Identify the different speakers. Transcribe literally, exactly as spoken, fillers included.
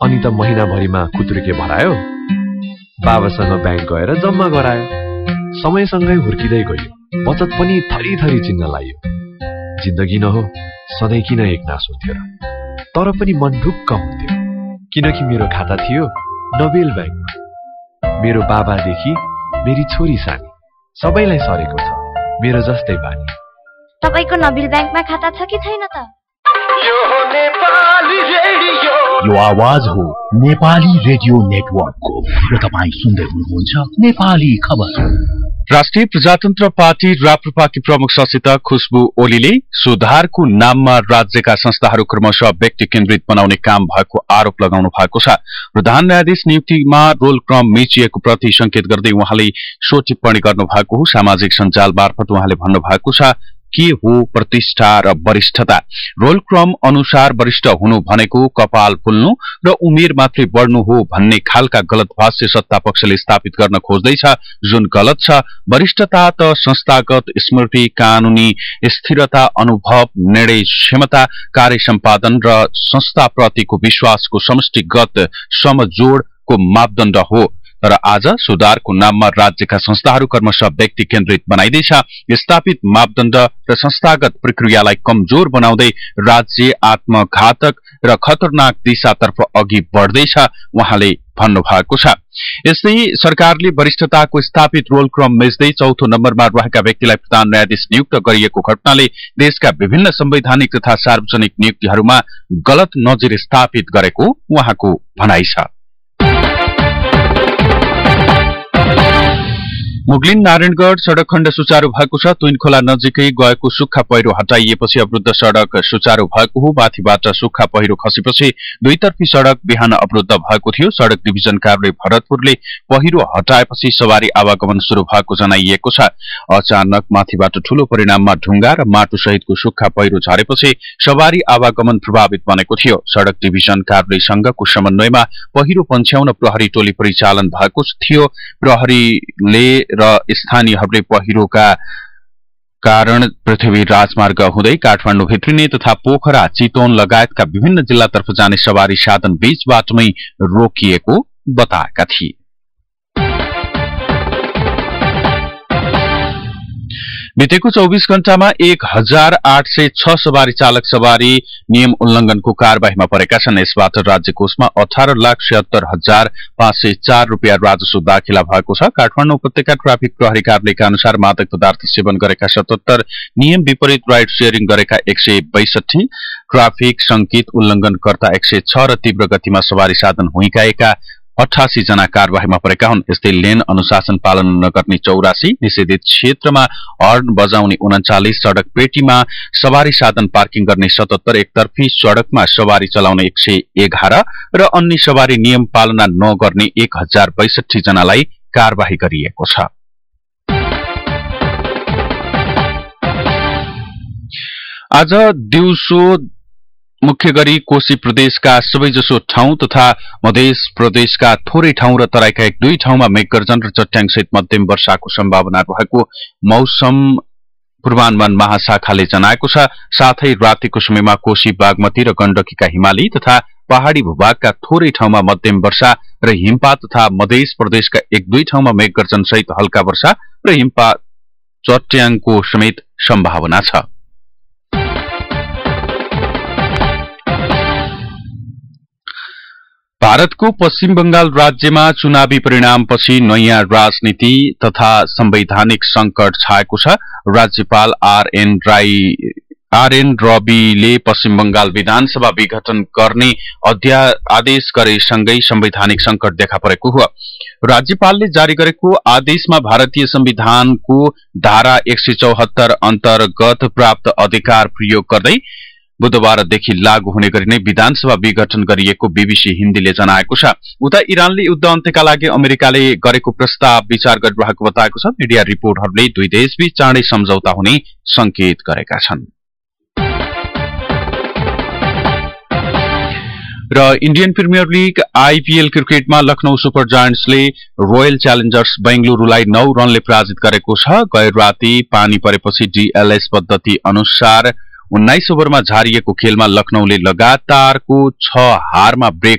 Speaker 1: अनि त महिनाभरिमा खुत्रुके भरायो। बाबासँग ब्याङ्क गएर जम्मा गरायो। समयसँगै हुर्किँदै गयो। बचत पनि थरी थरी चिन्न लाग्यो। जिन्दगी न हो, सधैँ किन एकनास हुन्थ्यो र? तर पनि मन ढुक्क हुन्थ्यो, किनकि मेरो खाता थियो नोबेल ब्याङ्कमा। मेरो बाबादेखि मेरी छोरी सानी सबैलाई सरेको छ मेरो जस्तै बानी।
Speaker 2: तपाईको नोबेल ब्याङ्कमा खाता छ कि छैन त?
Speaker 3: यो नेपाली रेडियो,
Speaker 4: यो आवाज हो नेपाली रेडियो नेटवर्कको र तपाईँ सुन्दै हुनुहुन्छ नेपाली खबर।
Speaker 5: राष्ट्रिय प्रजातन्त्र पार्टी राप्रपाकी प्रमुख सचेतक खुशबु ओलीले सुधारको नाममा राज्यका संस्थाहरू क्रमशः व्यक्ति केन्द्रित बनाउने काम भएको आरोप लगाउनु भएको छ। प्रधान न्यायाधीश नियुक्तिमा रोल क्रम मिचिएको प्रति संकेत गर्दै उहाँले सो टिप्पणी गर्नु भएको हो। सामाजिक सञ्जाल मार्फत उहाँले भन्नु भएको छ, के हो प्रतिष्ठा र वरिष्ठता? रोल क्रम अनुसार वरिष्ठ हुनु भनेको कपाल फुल्नु र उमेर मात्रै बढ्नु हो भन्ने खालका गलत भाष्य सत्ता पक्षले स्थापित गर्न खोज्दैछ, जुन गलत छ। वरिष्ठता त संस्थागत स्मृति, कानूनी स्थिरता, अनुभव, निर्णय क्षमता, कार्य सम्पादन र संस्थाप्रतिको विश्वासको समष्टिगत समजोडको मापदण्ड हो। तर आज सुधारको नाममा राज्यका संस्थाहरू क्रमशः व्यक्ति केन्द्रित बनाइदैछ। स्थापित मापदण्ड र संस्थागत प्रक्रियालाई कमजोर बनाउँदै राज्य आत्मघातक र खतरनाक दिशातर्फ अघि बढ्दैछ उहाँले भन्नुभएको छ। यस्तै सरकारले वरिष्ठताको स्थापित रोल क्रम मेच्दै चौथो नम्बरमा रहेका व्यक्तिलाई प्रधान न्यायाधीश नियुक्त गरिएको घटनाले देशका विभिन्न संवैधानिक तथा सार्वजनिक नियुक्तिहरूमा गलत नजिर स्थापित गरेको उहाँको भनाइ छ। मुगलिन नारायणगढ़ सड़क खण्ड सुचारू भएको छ। तुइनखोला नजिकै गएको सुक्खा पहिरो हटाइएपछि अवरुद्ध सड़क सुचारू भएको हो। माथिबाट सुक्खा पहिरो खसेपछि दुईतर्फी सड़क बिहान अवरुद्ध भएको थियो। सड़क डिभिजन कार्यालय भरतपुरले पहिरो हटाएपछि सवारी आवागमन शुरू भएको जनाइएको छ। अचानक माथिबाट ठूलो परिणाममा ढुंगा र माटो सहितको सुक्खा पहिरो झरेपछि सवारी आवागमन प्रभावित बनेको थियो। सड़क डिभिजन कार्यालयसँगको समन्वयमा पहिरो पन्छ्याउन प्रहरी टोली परिचालन भएको थियो। प्रहरीले र स्थानीयहरूले पहिरोका कारण पृथ्वी राजमार्ग हुँदै काठमाडौँ भित्रिने तथा पोखरा, चितवन लगायतका विभिन्न जिल्लातर्फ जाने सवारी साधन बीच बाटोमै रोकिएको बताएका थिए। बितेको चौबीस घण्टामा एक हजार आठ सय छ सवारी चालक सवारी नियम उल्लंघनको कार्यवाहीमा परेका छन्। यसबाट राज्य कोषमा अठारह लाख छिहत्तर हजार पाँच सय चार रूपियाँ राजस्व दाखिला भएको छ। काठमाडौँ उपत्यका ट्राफिक प्रहरी कार्यालयका अनुसार मादक पदार्थ सेवन गरेका सतहत्तर, नियम विपरीत राइड शेयरिङ गरेका एक सय बैसठी, ट्राफिक संकेत उल्लंघनकर्ता एक सय छ र तीव्र गतिमा सवारी साधन हुइकाएका अठासी जना कार्यवाहीमा परेका हुन्। यस्तै लेन अनुशासन पालन नगर्ने चौरासी, निषेधित क्षेत्रमा हर्न बजाउने उन्चालिस, सड़क पेटीमा सवारी साधन पार्किङ गर्ने सतहत्तर, एकतर्फी सड़कमा सवारी चलाउने एक सय एघार र अन्य सवारी नियम पालना नगर्ने एक हजार बैसठी जनालाई कार्यवाही गरिएको छ। आज दिउँसो मुख्य गरी कोशी प्रदेशका सबैजसो ठाउँ तथा मध्य प्रदेशका थोरै ठाउँ र तराईका एक दुई ठाउँमा मेघगर्जन र चट्याङसहित मध्यम वर्षाको सम्भावना रहेको मौसम पूर्वानुमान महाशाखाले जनाएको छ। साथै रातिको समयमा कोशी, बागमती र गण्डकीका हिमाली तथा पहाड़ी भूभागका थोरै ठाउँमा मध्यम वर्षा र हिमपात तथा मध्य प्रदेशका एक दुई ठाउँमा मेघगर्जन सहित हल्का वर्षा र हिमपात, चट्याङको समेत सम्भावना छ। भारतको पश्चिम बंगाल राज्यमा चुनावी परिणामपछि नयाँ राजनीति तथा संवैधानिक संकट छाएको छ। राज्यपाल आरएन राई आरएन रविले पश्चिम बंगाल विधानसभा विघटन गर्ने आदेश गरेसँगै संवैधानिक संकट देखा परेको हो। राज्यपालले जारी गरेको आदेशमा भारतीय संविधानको धारा एक सय चौहत्तर अन्तर्गत प्राप्त अधिकार प्रयोग गर्दै बुधबारदेखि लागू हुने गरी नै विधानसभा विघटन गरिएको बीबीसी हिन्दीले जनाएको छ। उता इरानले युद्ध अन्त्यका लागि अमेरिकाले गरेको प्रस्ताव विचार गरिरहेको बताएको छ। मिडिया रिपोर्टहरूले दुई देशबीच चाँडै सम्झौता हुने संकेत गरेका छन्। र इन्डियन प्रिमियर लीग आईपीएल क्रिकेटमा लखनऊ सुपर जायन्ट्सले रोयल च्यालेन्जर्स बेंगलुरूलाई नौ रनले पराजित गरेको छ। गैर राति पानी परेपछि डीएलएस पद्धति अनुसार उन्नाइस ओभरमा झारिएको खेलमा लखनऊले लगातारको छ हारमा ब्रेक